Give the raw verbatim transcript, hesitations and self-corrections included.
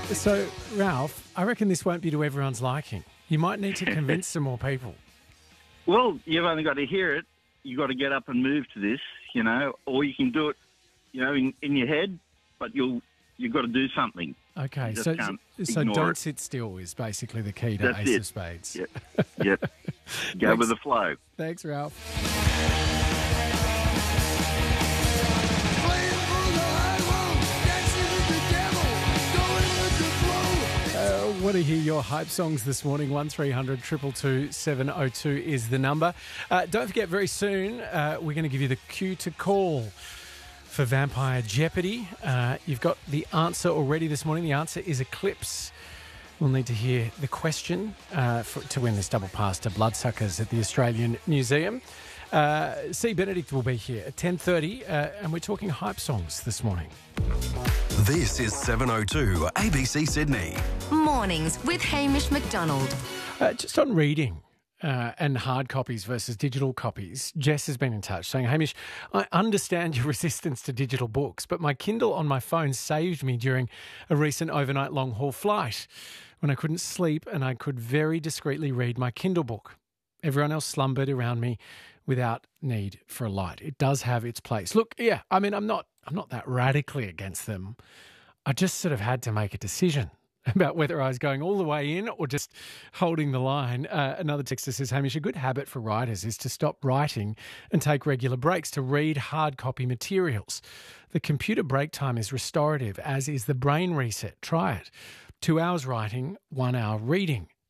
So, Ralph, I reckon this won't be to everyone's liking. You might need to convince some more people. Well, you've only got to hear it. You've got to get up and move to this, you know, or you can do it, you know, in, in your head, but you'll, you've got to do something. Okay, You just so can't so ignore don't it. sit still is basically the key to That's Ace it. of Spades. Yep, yep. Go Thanks. with the flow. Thanks, Ralph. Uh, want to hear your hype songs this morning? one three hundred two two two seven oh two is the number. Uh, don't forget, very soon uh, we're going to give you the cue to call for Vampire Jeopardy. Uh, you've got the answer already this morning. The answer is Eclipse. We'll need to hear the question uh, for, to win this double pass to Bloodsuckers at the Australian Museum. Uh, C. Benedict will be here at ten thirty, uh, and we're talking hype songs this morning. This is seven oh two A B C Sydney. Mornings with Hamish McDonald. Uh, just on reading uh, and hard copies versus digital copies, Jess has been in touch saying, Hamish, I understand your resistance to digital books, but my Kindle on my phone saved me during a recent overnight long-haul flight when I couldn't sleep and I could very discreetly read my Kindle book. Everyone else slumbered around me without need for a light. It does have its place. Look, yeah, I mean, I'm not, I'm not that radically against them. I just sort of had to make a decision about whether I was going all the way in or just holding the line. Uh, another texter says, Hamish, a good habit for writers is to stop writing and take regular breaks to read hard copy materials. The computer break time is restorative, as is the brain reset. Try it. Two hours writing, one hour reading.